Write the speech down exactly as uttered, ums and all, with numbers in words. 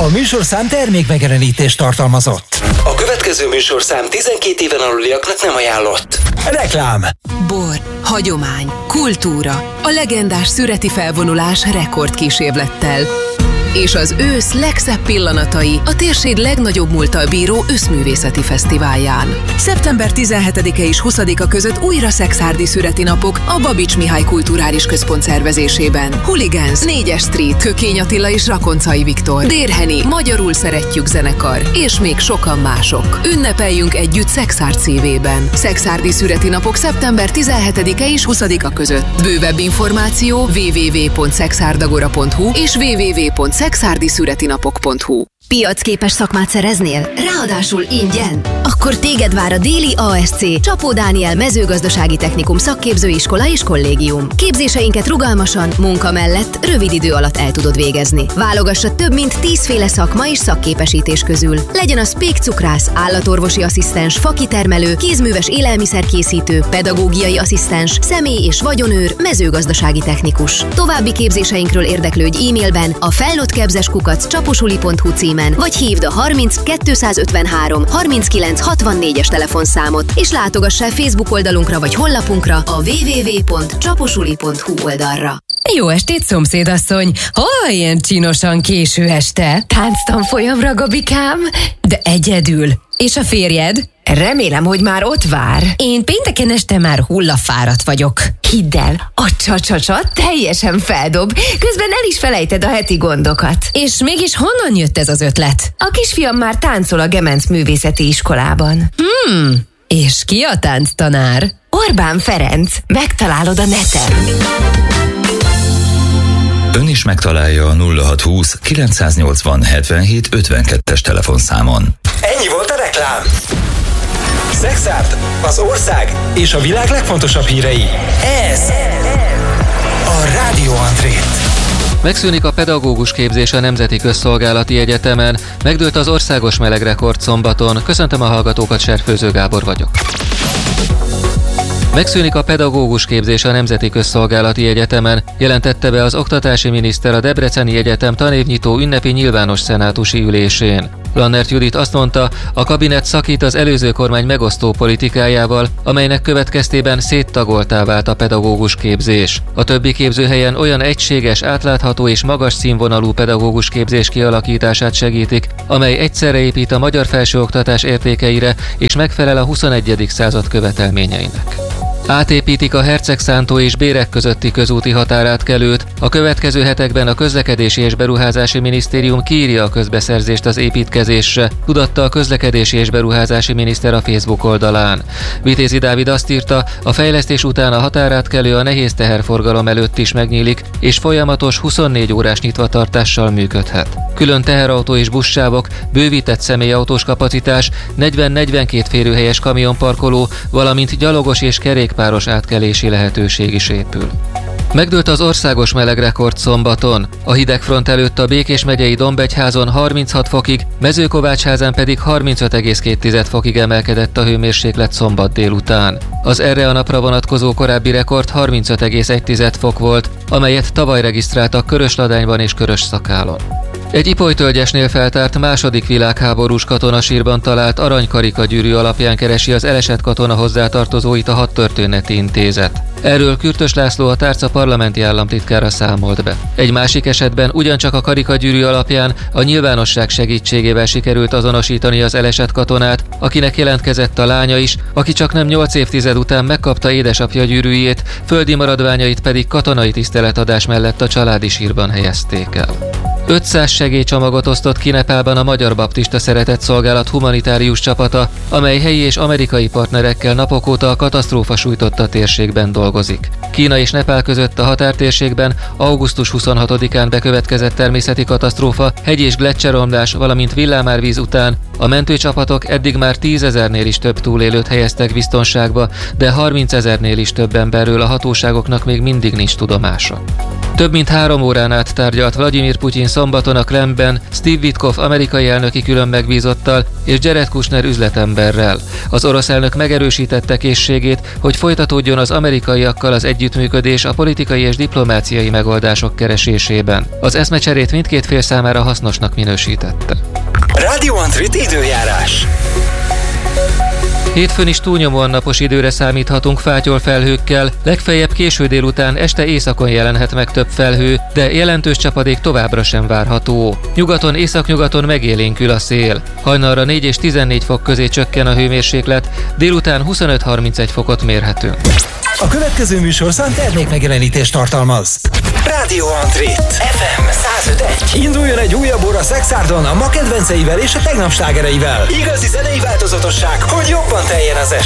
A műsorszám termék megjelenítést tartalmazott. A következő műsorszám tizenkét éven aluliaknak nem ajánlott. Reklám. Bor, hagyomány, kultúra, a legendás szüreti felvonulás rekordkísérlettel. És az ősz legszebb pillanatai a térség legnagyobb múlttal bíró őszművészeti fesztiválján. szeptember tizenhetedike és huszadika között újra Szekszárdi szüreti napok a Babics Mihály Kulturális Központ szervezésében. Hooligans, négyes Street, Kökény Attila és Rakoncai Viktor, Dérheni, Magyarul Szeretjük zenekar, és még sokan mások. Ünnepeljünk együtt Szekszárd szívében. Szekszárdi szüreti napok szeptember tizenhetedike és huszadika között. Bővebb információ double-u double-u double-u pont szekszárdagora pont hu és double-u double-u double-u pont szekszárdi szüreti napok pont hu. Piacképes szakmát szereznél? Ráadásul ingyen? Akkor téged vár a Déli á es cé Csapó Dániel mezőgazdasági technikum szakképzőiskola és kollégium. Képzéseinket rugalmasan, munka mellett rövid idő alatt el tudod végezni. Válogassa több mint tízféle szakma és szakképesítés közül. Legyen az pékcukrász, állatorvosi asszisztens, fakitermelő, kézműves élelmiszerkészítő, pedagógiai asszisztens, személy- és vagyonőr, mezőgazdasági technikus. További képzéseinkről érdeklődj e-mailben a felnőttképzés kukac csaposuli pont hu címen, vagy hívd a harminc kétszázötvenhárom harminckilenc hatvannégyes telefonszámot, és látogass el Facebook oldalunkra vagy honlapunkra a double-u double-u double-u pont csaposuli pont hu oldalra. Jó estét, szomszédasszony! Hol ilyen csinosan késő este? Tánctanfolyamra, Gabikám? De egyedül. És a férjed? Remélem, hogy már ott vár. Én pénteken este már hullafáradt vagyok. Hidd el, a csa-csa-csa teljesen feldob, közben el is felejted a heti gondokat. És mégis honnan jött ez az ötlet? A kisfiam már táncol a Gemenc Művészeti Iskolában. Hmm, és ki a tánctanár? Orbán Ferenc, megtalálod a neten. Ön is megtalálja a nulla hat húsz kilencszáznyolcvan hetvenhét ötvenkettes telefonszámon. Ennyi volt a reklám. Szekszárd, az ország és a világ legfontosabb hírei. Ez a Rádió Andrét. Megszűnik a pedagógus képzés a Nemzeti Közszolgálati Egyetemen, megdőlt az országos melegrekord szombaton. Köszöntöm a hallgatókat, Serfőző Gábor vagyok. Megszűnik a pedagógus képzés a Nemzeti Közszolgálati Egyetemen, jelentette be az oktatási miniszter a Debreceni Egyetem tanévnyitó ünnepi nyilvános szenátusi ülésén. Lannert Judit azt mondta, a kabinet szakít az előző kormány megosztó politikájával, amelynek következtében széttagoltá vált a pedagógus képzés. A többi képzőhelyen olyan egységes, átlátható és magas színvonalú pedagógus képzés kialakítását segítik, amely egyszerre épít a magyar felsőoktatás értékeire és megfelel a huszonegyedik század követelményeinek. Átépítik a Hercegszántó és Bérek közötti közúti határátkelőt, a következő hetekben a Közlekedési és Beruházási Minisztérium kiírja a közbeszerzést az építkezésre, tudatta a Közlekedési és Beruházási Miniszter a Facebook oldalán. Vitézi Dávid azt írta, a fejlesztés után a határátkelő a nehéz teherforgalom előtt is megnyílik, és folyamatos huszonnégy órás nyitvatartással működhet. Külön teherautó és buszsávok, bővített személyautós kapacitás, negyven-negyvenkét férőhelyes kamionparkoló, valamint gyalogos és kerékpáros átkelési lehetőség is épül. Megdőlt az országos melegrekord szombaton. A hidegfront előtt a Békés megyei Dombegyházon harminchat fokig, Mezőkovácsházán pedig harmincöt egész két fokig emelkedett a hőmérséklet szombat délután. Az erre a napra vonatkozó korábbi rekord harmincöt egész egy fok volt, amelyet tavaly regisztráltak Körösladányban és Körösszakálon. Egy ipolytölgyesnél feltárt második világháborús katonasírban talált aranykarikagyűrű alapján keresi az elesett katona hozzátartozóit a Hadtörténeti Intézet. Erről Kürtös László, a tárca parlamenti államtitkára számolt be. Egy másik esetben ugyancsak a karikagyűrű alapján a nyilvánosság segítségével sikerült azonosítani az elesett katonát, akinek jelentkezett a lánya is, aki csaknem nyolc évtized után megkapta édesapja gyűrűjét, földi maradványait pedig katonai tiszteletadás mellett a családi sírban helyezték el. ötszáz segélycsomagot osztott ki Nepálban a Magyar Baptista Szeretetszolgálat humanitárius csapata, amely helyi és amerikai partnerekkel napok óta a katasztrófa sújtotta térségben dolgozik. Kína és Nepál között a határtérségben augusztus huszonhatodikán bekövetkezett természeti katasztrófa, hegy- és gleccseromlás, valamint villámárvíz után a mentőcsapatok eddig már tízezernél is több túlélőt helyeztek biztonságba, de harmincezernél is több emberről a hatóságoknak még mindig nincs tudomása. Több mint három órán át tárgyalt Vladimir Putyin szombaton a Kremlben Steve Witkoff amerikai elnöki külön megbízottal és Jared Kushner üzletemberrel. Az orosz elnök megerősítette készségét, hogy folytatódjon az amerikaiakkal az együttműködés a politikai és diplomáciai megoldások keresésében. Az eszmecserét mindkét fél számára hasznosnak minősítette. Radio Antrit időjárás. Hétfőn is túlnyomóan napos időre számíthatunk fátyolfelhőkkel, legfeljebb késő délután este északon jelenhet meg több felhő, de jelentős csapadék továbbra sem várható. Nyugaton, északnyugaton megélénkül a szél. Hajnalra négy és tizennégy fok közé csökken a hőmérséklet, délután huszonöt-harmincegy fokot mérhetünk. A következő műsorszám termékmegjelenítést tartalmaz. Radio Antrit ef em száz öt egész egy. Induljon egy újabb óra Szexárdon a ma kedvenceivel és a tegnap slágereivel. Igazi zenei változatosság, hogy jobban teljen az est.